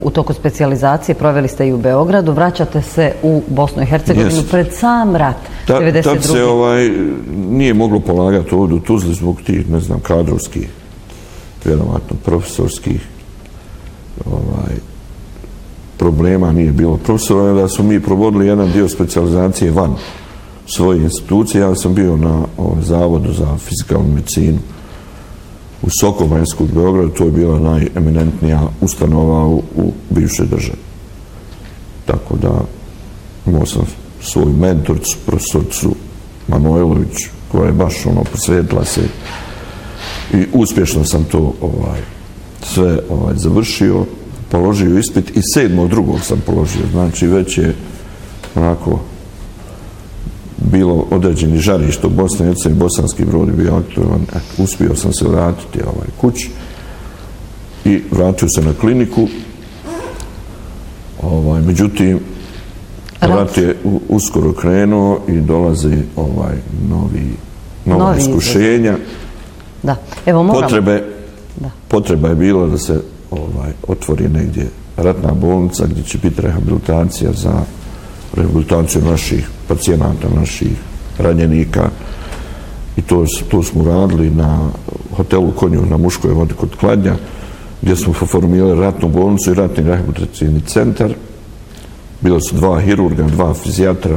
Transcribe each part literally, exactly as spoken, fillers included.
U toku specijalizacije proveli ste i u Beogradu, vraćate se u Bosnu i Hercegovinu yes. pred sam rat. Ta, tad se ovaj, nije moglo polagati ovdje u Tuzli zbog tih, ne znam, kadrovskih, vjerovatno profesorskih ovaj, problema nije bilo. Profesora da su mi provodili jedan dio specijalizacije van svoje institucije. Ja sam bio na ovaj, Zavodu za fizikalnu medicinu u Sokobanjsku u Beogradu, to je bila najeminentnija ustanova u, u bivšoj državi. Tako da imao sam svoju mentoricu, profesoricu Manojlović, koja je baš ono posvetila se i uspješno sam to ovaj, sve ovaj, završio, položio ispit i sedmog drugog sam položio, znači već je onako bilo određeni žarište u Bosni i Hercegovini, Bosanski Brod je bio aktualan, uspio sam se vratiti ovaj, kući i vratio se na kliniku. Ovaj, međutim, rat je uskoro krenuo i dolaze ovaj, novi, nova novi iskušenja. Da. Evo, moramo... Potrebe, da. Potreba je bila da se ovaj, otvori negdje ratna bolnica gdje će biti rehabilitacija za rehabilitaciju naših pacijenata, naših ranjenika. I to, to smo radili na hotelu Konju na Muškoj vodi kod Kladnja, gdje smo formirali ratnu bolnicu i ratni rehabilitacijni centar. Bilo su dva hirurga, dva fizijatra.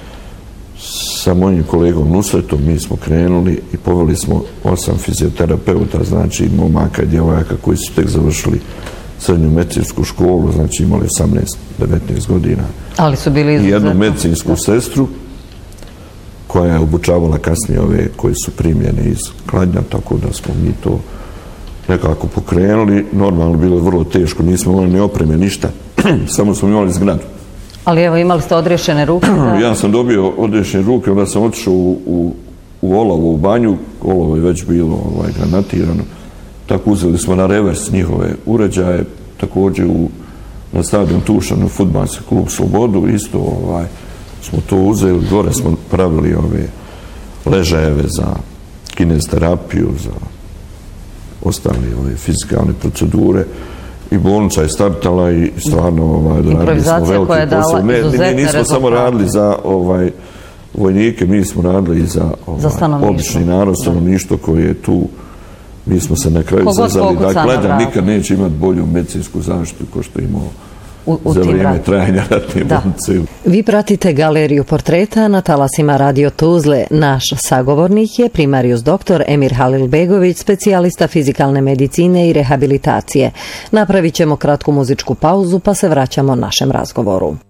Sa mojim kolegom Nusretom mi smo krenuli i poveli smo osam fizioterapeuta, znači momaka i djevojaka koji su tek završili srednju medicinsku školu, znači imali osamnaest devetnaest godina. Ali su bili izuzetno. I jednu medicinsku sestru koja je obučavala kasnije ove koji su primljene iz Kladnja, tako da smo mi to nekako pokrenuli. Normalno bilo je vrlo teško, nismo imali ni opreme, ništa, samo smo imali zgradu. Ali evo, imali ste odriješene ruke? Da... Ja sam dobio odriješene ruke, onda sam otišao u, u, u Olovo, u banju, Olovo je već bilo ovaj, granatirano. Tako uzeli smo na revers njihove uređaje, također u, na stadion Tušanu, fudbalski klub Slobodu, isto ovaj, smo to uzeli, gore smo pravili ove ležajeve za kineziterapiju, za ostale ove fizikalne procedure. I bolnica je startala i stvarno ovaj, radili smo veliki posao. Ne, ne, nismo samo radili za ovaj, vojnike, mi smo radili i za, ovaj, za obični narod, stanovništvo koje je tu. Mi smo se na kraju zazali da Kladnja nikad neće imati bolju medicinsku zaštitu kao što je imao u, u za vrijeme trajanja ratne bolnice. Vi pratite galeriju portreta na talasima Radio Tuzle. Naš sagovornik je primarius doktor Emir Halilbegović, specijalista fizikalne medicine i rehabilitacije. Napravit ćemo kratku muzičku pauzu pa se vraćamo našem razgovoru.